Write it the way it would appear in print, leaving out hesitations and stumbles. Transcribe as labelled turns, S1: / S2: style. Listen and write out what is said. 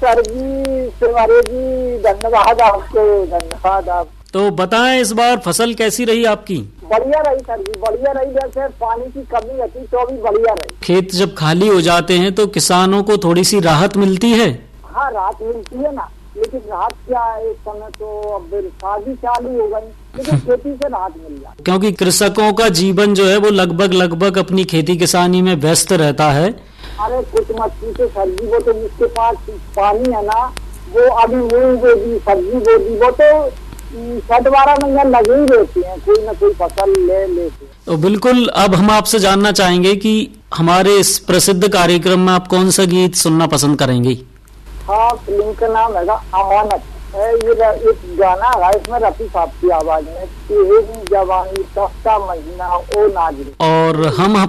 S1: Sir जी शिवारे जी, धन्यवाद आपको, धन्यवाद आप।
S2: तो बताएं इस बार फसल कैसी रही आपकी?
S1: बढ़िया रही सर जी, बढ़िया रही। जैसे पानी की कमी रहती तो भी बढ़िया रही।
S2: खेत जब खाली हो जाते हैं तो किसानों को थोड़ी सी राहत मिलती है।
S1: हाँ राहत मिलती है ना, लेकिन राहत क्या है, इस समय तो अब बरसात भी चालू हो गई, लेकिन खेती से राहत मिल जाती।
S2: क्योंकि कृषकों का जीवन जो है वो लगभग अपनी खेती किसानी में व्यस्त रहता है।
S1: अरे कुछ मत पूछो सर जी, वो तो जिसके पास पानी है ना, वो अभी मूंग बो दी, सब्जी बो दी, वो तो 12 महीना लगे ही रहते हैं, कोई न कोई फसल ले लेते हैं।
S2: तो बिल्कुल, अब हम आपसे जानना चाहेंगे कि हमारे इस प्रसिद्ध कार्यक्रम में आप कौन सा गीत सुनना पसंद करेंगे?
S1: हाँ, फिल्म का नाम है अमानत है। ये एक गाना है, इसमें रफी साहब की आवाज में, तेरी जवानी सस्ता महीना ओ नाज़रीन।
S2: और हम